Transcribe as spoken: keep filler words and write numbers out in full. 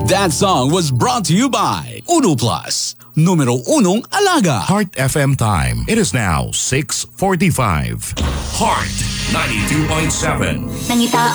That song was brought to you by Uno Plus, numero unong alaga. Heart F M time. It is now six forty-five. Heart ninety-two point seven. Nangita